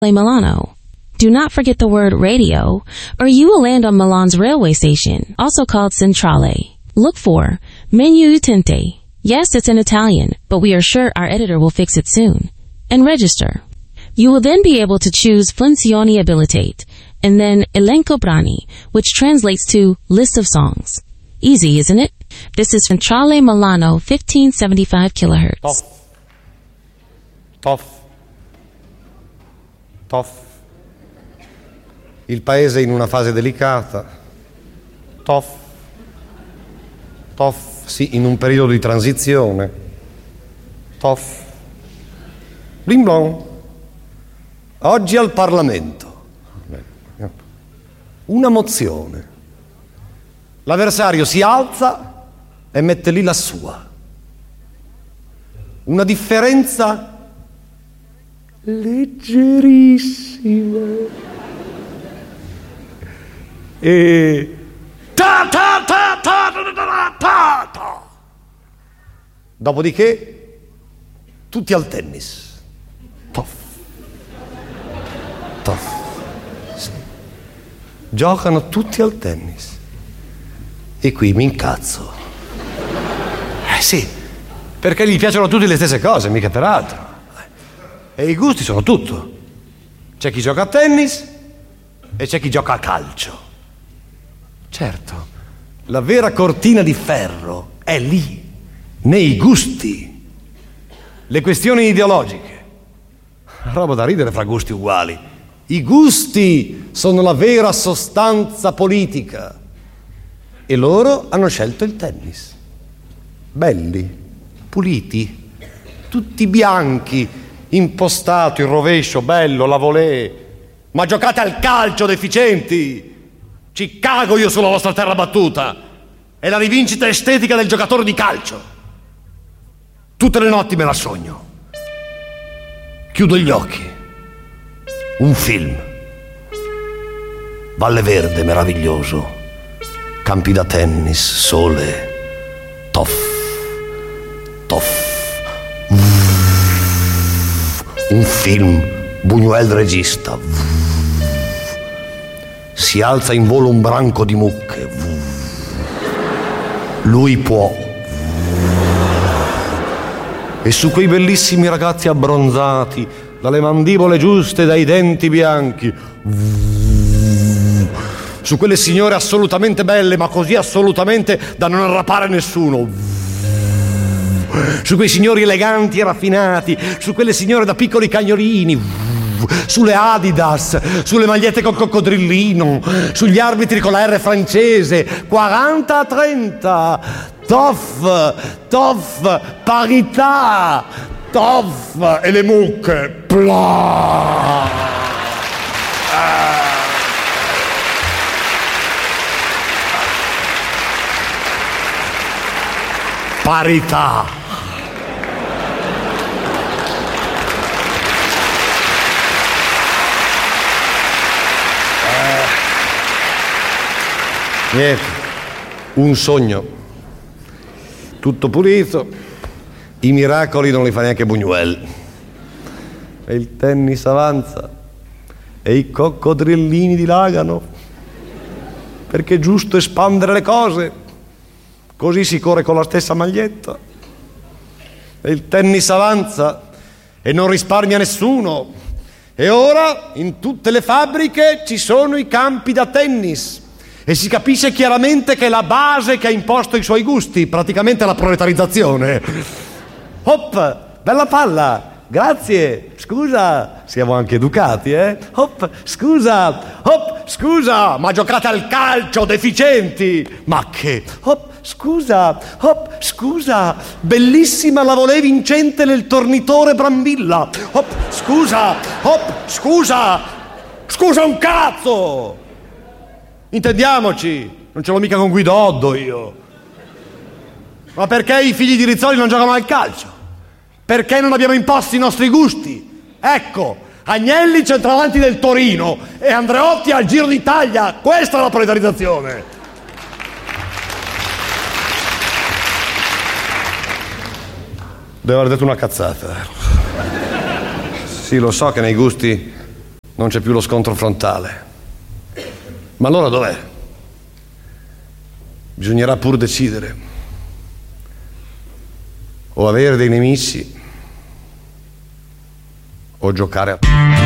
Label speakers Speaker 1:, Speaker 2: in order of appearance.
Speaker 1: Milano. Do not forget the word radio, or you will land on Milan's railway station, also called Centrale. Look for Menu Utente. Yes, it's in Italian, but we are sure our editor will fix it soon. And register. You will then be able to choose Funzioni Abilitate, and then Elenco Brani, which translates to List of Songs. Easy, isn't it? This is Centrale Milano, 1575 kHz.
Speaker 2: Toff. Il paese è in una fase delicata. Toff, sì, in un periodo di transizione. Toff. Bling blong. Oggi al Parlamento. Una mozione. L'avversario si alza e mette lì la sua. Una differenza leggerissima. E ta. Dopodiché tutti al tennis. Toff. Sì. Giocano tutti al tennis. E qui mi incazzo. Sì, perché gli piacciono tutte le stesse cose, mica per altro. E i gusti sono tutto. C'è chi gioca a tennis e c'è chi gioca a calcio. Certo, la vera cortina di ferro è lì, nei gusti. Le questioni ideologiche. Roba da ridere fra gusti uguali. I gusti sono la vera sostanza politica. E loro hanno scelto il tennis. Belli, puliti, tutti bianchi, impostato, il rovescio, bello, la volée. Ma giocate al calcio, deficienti! Ci cago io sulla vostra terra battuta! È la rivincita estetica del giocatore di calcio. Tutte le notti me la sogno. Chiudo gli occhi. Un film. Valle Verde meraviglioso. Campi da tennis, sole. Toff. Un film, Buñuel regista. Si alza in volo un branco di mucche. Lui può. E su quei bellissimi ragazzi abbronzati, dalle mandibole giuste, dai denti bianchi. Su quelle signore assolutamente belle, ma così assolutamente da non arrapare nessuno. Su quei signori eleganti e raffinati, su quelle signore da piccoli cagnolini, sulle Adidas, sulle magliette con coccodrillino, sugli arbitri con la R francese, 40-30, toff, parità, toff, e le mucche, plà. Parità. Niente, un sogno, tutto pulito, i miracoli non li fa neanche Buñuel. E il tennis avanza e i coccodrillini dilagano, perché è giusto espandere le cose, così si corre con la stessa maglietta. E il tennis avanza e non risparmia nessuno. E ora in tutte le fabbriche ci sono i campi da tennis. E si capisce chiaramente che è la base che ha imposto i suoi gusti, praticamente la proletarizzazione. Hop, bella palla, grazie, scusa, siamo anche educati, eh? Hop, scusa, ma giocate al calcio, deficienti! Ma che? Hop, scusa, bellissima la volée vincente nel tornitore Brambilla. Scusa un cazzo! Intendiamoci, non ce l'ho mica con Guidoddo io. Ma perché i figli di Rizzoli non giocano al calcio? Perché non abbiamo imposto i nostri gusti? Ecco, Agnelli centravanti del Torino e Andreotti al Giro d'Italia. Questa è la proletarizzazione. Devo aver detto una cazzata. Sì, lo so che nei gusti non c'è più lo scontro frontale. Ma allora dov'è? Bisognerà pur decidere: o avere dei nemici o giocare a...